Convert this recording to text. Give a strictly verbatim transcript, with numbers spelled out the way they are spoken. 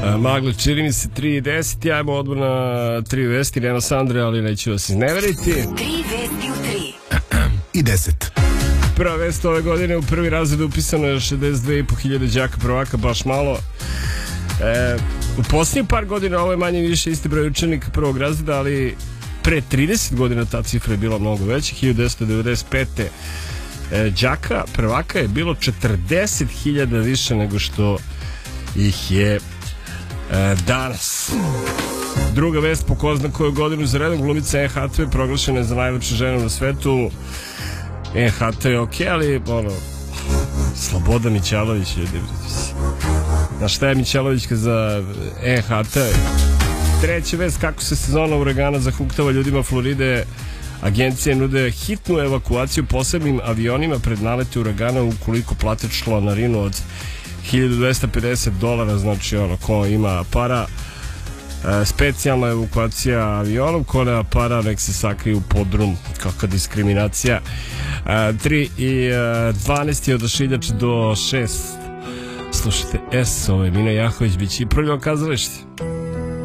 Magle, čini mi se tri i deset, ajmo odmah na tri vesti, nema Sandre, ali neću vas izneveriti. Tri vesti u tri. I deset. Prva vest ove godine, u prvi razred upisano je šezdeset dve i po hiljade đaka prvaka, baš malo. E, u posljednjih par godina ovo je manje više isti broj učenika prvog razreda, ali pre trideset godina ta cifra je bila mnogo veća. hiljadu devetsto devedeset pete. E, đaka prvaka je bilo četrdeset hiljada više nego što ih je e, danas. Druga vest, po ko zna koju godinu za redom, glumica Anne Hathaway proglašena je za najlepšu ženu na svetu. Anne Hathaway je okej, ali ono, Sloboda Mićalović je, znaš šta je Mićalovićka za Anne Hathaway? Treća vest, kako se sezona uragana zahuktava ljudima Floride. Agencije nude hitnu evakuaciju posebnim avionima pred nalete uragana ukoliko plate članarinu od hiljadu dvesta pedeset dolara, znači ono, ko ima para. E, specijalna evakuacija avionom, ko nema para nek se sakriju u podrum, kakva diskriminacija. E, tri i dvanaest je odašiljač do šest. Slušajte, S, ovo je Mina Jahović, bit će i prvo kazalište.